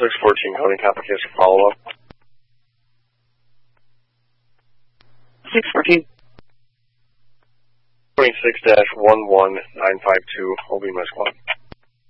614, coding complication follow-up. 614. 26-11952, will be my squad.